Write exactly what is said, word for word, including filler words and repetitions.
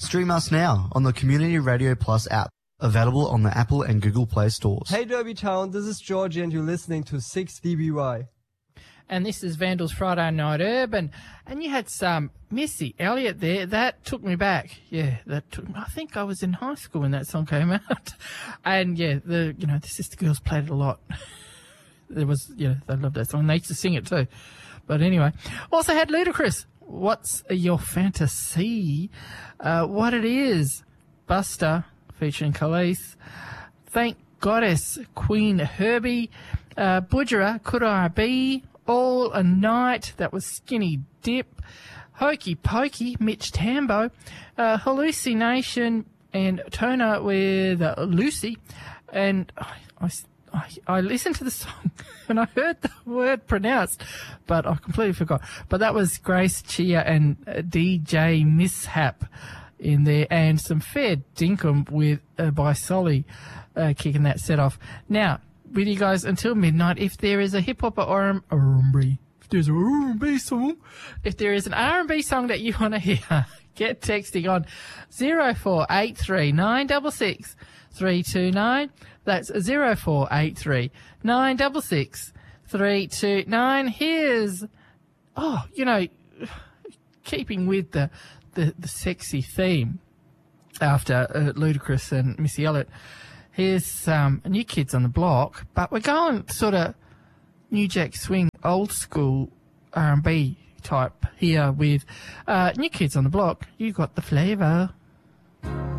Stream us now on the Community Radio Plus app, available on the Apple and Google Play stores. Hey Derby Town, this is George and you're listening to six D B Y. And this is Vandals Friday Night Urban. And you had some Missy Elliott there. That took me back. Yeah, that took me, I think I was in high school when that song came out. And yeah, the, you know, the sister girls played it a lot. There was, you know, they loved that song. They used to sing it too. But anyway, also had Ludacris. What's Your Fantasy? Uh, what it is. Buster, featuring Khalees. Thank Goddess, Queen Herbie. Uh, Budgerah, Could I Be? All a Night, that was Skinny Dip. Hokey Pokey, Mitch Tambo. Uh, Hallucination and Toner with uh, Lucy. And I, I, I, I listened to the song and I heard the word pronounced, but I completely forgot. But that was Grace Chia and uh, D J Mishap in there, and some fair dinkum with uh, by Solly uh, kicking that set off. Now, with you guys until midnight. If there is a hip hop or R and B, if there's a R and B song, if there is an R and B song that you want to hear, get texting on zero four eight three nine six six three two nine. That's zero four eight three nine six six three two nine. Here's, oh, you know, keeping with the the, the sexy theme after uh, Ludacris and Missy Elliott. Here's um, New Kids on the Block, but we're going sort of New Jack Swing, old school R and B type here with uh, New Kids on the Block. You got the flavour.